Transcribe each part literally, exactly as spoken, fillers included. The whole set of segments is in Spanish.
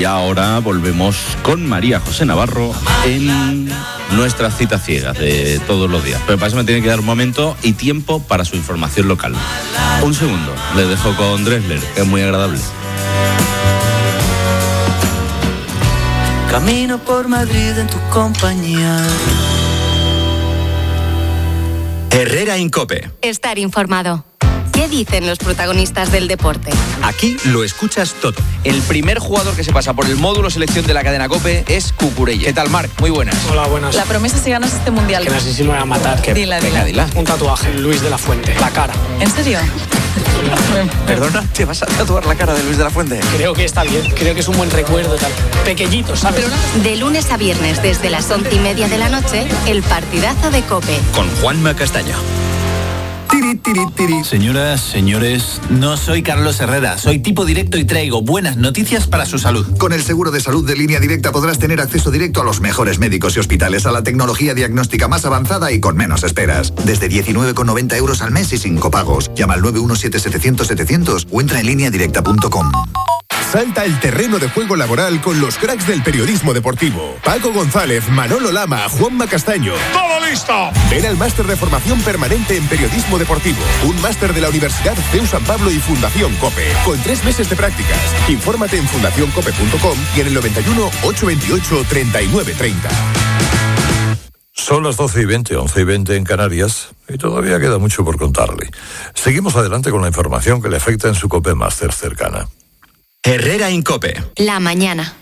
Y ahora volvemos con María José Navarro en nuestras citas ciegas de todos los días. Pero para eso me tiene que dar un momento y tiempo para su información local. Un segundo, les dejo con Dressler, que es muy agradable. Camino por Madrid en tu compañía. Herrera Incope. Estar informado. ¿Qué dicen los protagonistas del deporte? Aquí lo escuchas todo. El primer jugador que se pasa por el módulo selección de la cadena COPE es Cucurella. ¿Qué tal, Marc? Muy buenas. Hola, buenas. La promesa si ganas este mundial. Que no sé si me voy a matar. Que... Dila, Venga, dila. dila. Un tatuaje, Luis de la Fuente, la cara. ¿En serio? Perdona, ¿te vas a tatuar la cara de Luis de la Fuente? Creo que está bien, creo que es un buen recuerdo, tal. Pequeñito, ¿sabes? De lunes a viernes desde las once y media de la noche, el partidazo de COPE. Con Juanma Castaño. Tiri, tiri, tiri. Señoras, señores, no soy Carlos Herrera, soy tipo directo y traigo buenas noticias para su salud. Con el seguro de salud de Línea Directa podrás tener acceso directo a los mejores médicos y hospitales, a la tecnología diagnóstica más avanzada y con menos esperas. Desde diecinueve con noventa euros al mes y sin copagos. Llama al nueve uno siete setecientos setecientos o entra en línea directa punto com. Salta el terreno de juego laboral con los cracks del periodismo deportivo. Paco González, Manolo Lama, Juanma Castaño. ¡Todo listo! Ven al máster de formación permanente en periodismo deportivo. Un máster de la Universidad C E U San Pablo y Fundación COPE. Con tres meses de prácticas. Infórmate en fundación cope punto com y en el noventa y uno, ochocientos veintiocho, treinta y nueve treinta. Son las doce y veinte, once y veinte en Canarias, y todavía queda mucho por contarle. Seguimos adelante con la información que le afecta en su COPE Máster cercana. Herrera Incope. La mañana.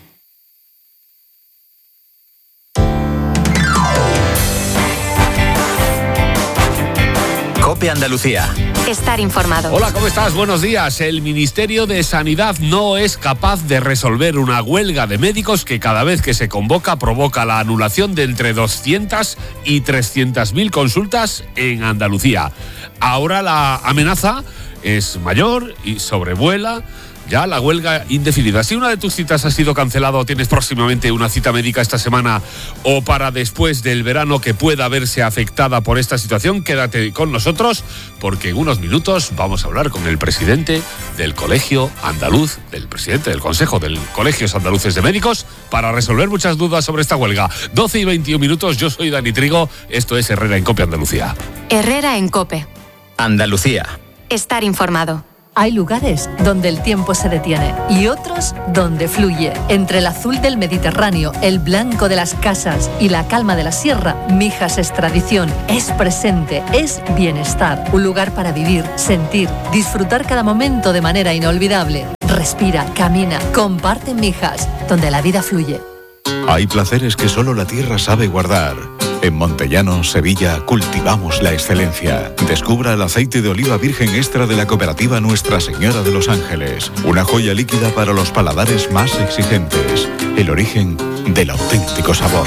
COPE Andalucía. Estar informado. Hola, ¿cómo estás? Buenos días. El Ministerio de Sanidad no es capaz de resolver una huelga de médicos que cada vez que se convoca provoca la anulación de entre doscientas y trescientas mil consultas en Andalucía. Ahora la amenaza es mayor y sobrevuela ya la huelga indefinida. Si una de tus citas ha sido cancelada o tienes próximamente una cita médica esta semana o para después del verano que pueda verse afectada por esta situación, quédate con nosotros porque en unos minutos vamos a hablar con el presidente del Colegio Andaluz, del presidente del Consejo del Colegios Andaluces de Médicos, para resolver muchas dudas sobre esta huelga. doce y veintiún minutos, yo soy Dani Trigo, esto es Herrera en COPE Andalucía. Herrera en COPE. Andalucía. Estar informado. Hay lugares donde el tiempo se detiene y otros donde fluye. Entre el azul del Mediterráneo, el blanco de las casas y la calma de la sierra, Mijas es tradición, es presente, es bienestar. Un lugar para vivir, sentir, disfrutar cada momento de manera inolvidable. Respira, camina, comparte Mijas, donde la vida fluye. Hay placeres que solo la tierra sabe guardar. En Montellano, Sevilla, cultivamos la excelencia. Descubra el aceite de oliva virgen extra de la cooperativa Nuestra Señora de los Ángeles. Una joya líquida para los paladares más exigentes. El origen del auténtico sabor.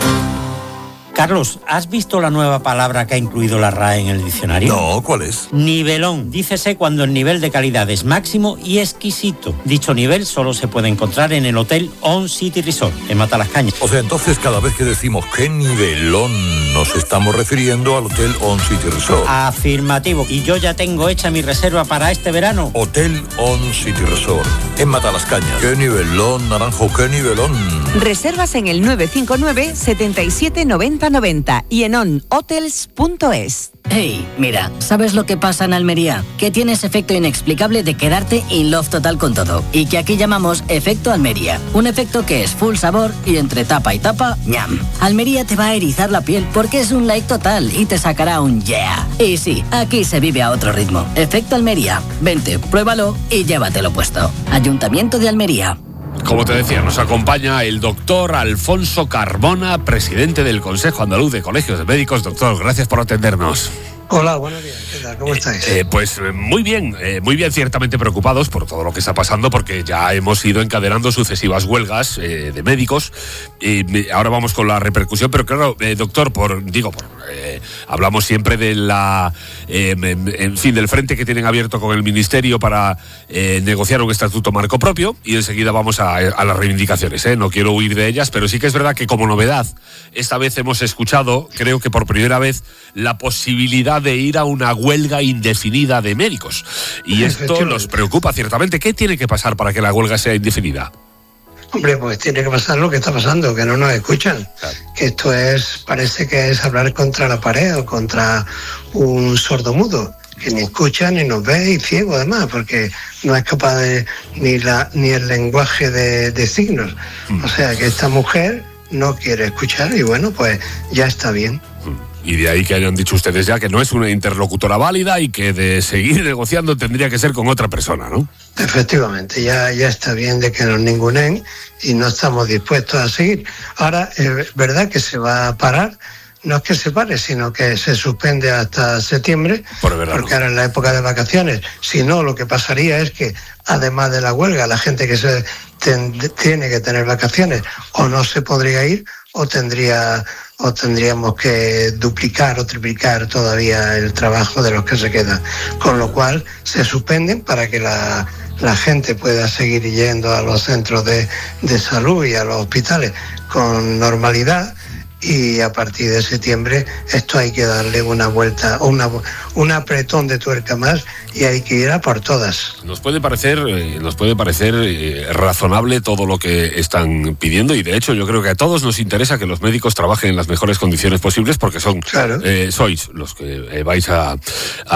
Carlos, ¿has visto la nueva palabra que ha incluido la R A E en el diccionario? No, ¿cuál es? Nivelón. Dícese cuando el nivel de calidad es máximo y exquisito. Dicho nivel solo se puede encontrar en el Hotel On City Resort, en Matalascañas. O sea, entonces cada vez que decimos qué nivelón nos estamos refiriendo al Hotel On City Resort. Afirmativo. Y yo ya tengo hecha mi reserva para este verano. Hotel On City Resort, en Matalascañas. Qué nivelón, Naranjo, qué nivelón. Reservas en el nueve cinco nueve, setenta y siete, noventa noventa y en on hotels punto es. Hey, mira, ¿sabes lo que pasa en Almería? Que tienes efecto inexplicable de quedarte in love total con todo. Y que aquí llamamos efecto Almería. Un efecto que es full sabor y entre tapa y tapa, ñam. Almería te va a erizar la piel porque es un like total y te sacará un yeah. Y sí, aquí se vive a otro ritmo. Efecto Almería. Vente, pruébalo y llévatelo puesto. Ayuntamiento de Almería. Como te decía, nos acompaña el doctor Alfonso Carmona, presidente del Consejo Andaluz de Colegios de Médicos. Doctor, gracias por atendernos. Hola, buenos días. ¿Qué tal? ¿Cómo estáis? Eh, eh, pues muy bien, eh, muy bien, ciertamente preocupados por todo lo que está pasando, porque ya hemos ido encadenando sucesivas huelgas eh, de médicos. Y ahora vamos con la repercusión, pero claro, eh, doctor, por digo, por, eh, hablamos siempre de la, eh, en fin, del frente que tienen abierto con el Ministerio para eh, negociar un estatuto marco propio, y enseguida vamos a, a las reivindicaciones. ¿eh? No quiero huir de ellas, pero sí que es verdad que como novedad, esta vez hemos escuchado, creo que por primera vez, la posibilidad de ir a una huelga indefinida de médicos. Y esto nos preocupa ciertamente. ¿Qué tiene que pasar para que la huelga sea indefinida? Hombre, pues tiene que pasar lo que está pasando, que no nos escuchan. Claro. Que esto es, parece que es hablar contra la pared o contra un sordomudo, que ni escucha, ni nos ve y ciego además, porque no es capaz de ni la ni el lenguaje de, de signos. Mm. O sea que esta mujer no quiere escuchar y bueno, pues ya está bien. Y de ahí que hayan dicho ustedes ya que no es una interlocutora válida y que de seguir negociando tendría que ser con otra persona, ¿no? Efectivamente, ya, ya está bien de que nos ningunen y no estamos dispuestos a seguir. Ahora, es verdad que se va a parar, no es que se pare, sino que se suspende hasta septiembre, Por porque ahora en la época de vacaciones. Si no, lo que pasaría es que, además de la huelga, la gente que se ten, tiene que tener vacaciones o no se podría ir o tendría... o tendríamos que duplicar o triplicar todavía el trabajo de los que se quedan. Con lo cual se suspenden para que la, la gente pueda seguir yendo a los centros de, de salud y a los hospitales con normalidad. Y a partir de septiembre esto hay que darle una vuelta, una, un apretón de tuerca más y hay que ir a por todas. Nos puede parecer, eh, nos puede parecer eh, razonable todo lo que están pidiendo y de hecho yo creo que a todos nos interesa que los médicos trabajen en las mejores condiciones posibles porque son claro. eh, sois los que eh, vais a, a,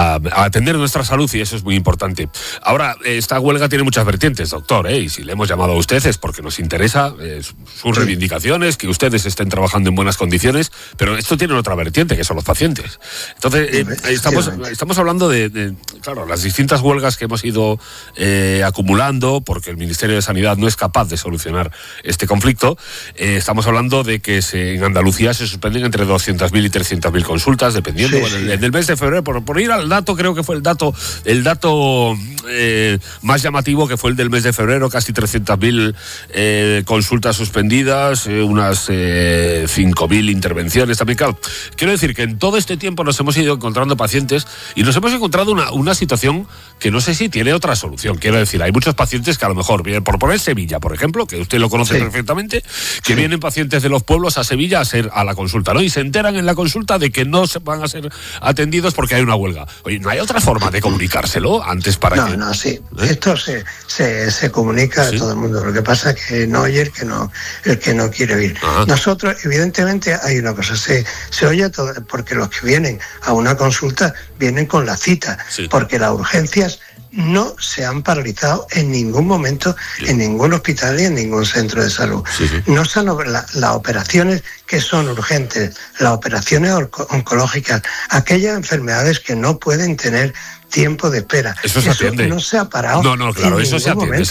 a atender nuestra salud y eso es muy importante. Ahora, esta huelga tiene muchas vertientes, doctor, ¿eh? Y si le hemos llamado a usted es porque nos interesa eh, sus sí. reivindicaciones, que ustedes estén trabajando en buenas condiciones, pero esto tiene otra vertiente, que son los pacientes. Entonces, eh, estamos, estamos hablando de, de, claro, las distintas huelgas que hemos ido eh, acumulando, porque el Ministerio de Sanidad no es capaz de solucionar este conflicto. Eh, estamos hablando de que se, en Andalucía se suspenden entre doscientas mil y trescientas mil consultas, dependiendo. Sí, bueno, sí. En el mes de febrero, por, por ir al dato, creo que fue el dato, el dato eh, más llamativo, que fue el del mes de febrero, casi trescientas mil eh, consultas suspendidas, eh, unas eh, cinco mil intervenciones también. Claro, quiero decir que en todo este tiempo nos hemos ido encontrando pacientes y nos hemos encontrado una, una situación que no sé si tiene otra solución. Quiero decir, hay muchos pacientes que a lo mejor vienen, por poner Sevilla, por ejemplo, que usted lo conoce sí. perfectamente, que sí. vienen pacientes de los pueblos a Sevilla a hacer a la consulta, ¿no? Y se enteran en la consulta de que no se van a ser atendidos porque hay una huelga. Oye, ¿no hay otra forma de comunicárselo antes para no, que...? No, no, sí. ¿Eh? Esto se, se, se comunica ¿Sí? a todo el mundo. Lo que pasa es que no oye el que no, el que no quiere oír. Ajá. Nosotros, evidentemente, hay una cosa, se, se oye todo, porque los que vienen a una consulta vienen con la cita, sí. porque las urgencias no se han paralizado en ningún momento, sí. en ningún hospital y en ningún centro de salud. Sí, sí. No son la, las operaciones que son urgentes, las operaciones oncológicas, aquellas enfermedades que no pueden tener tiempo de espera. Eso se atiende. Eso no se ha parado. No, no, claro, eso se atiende.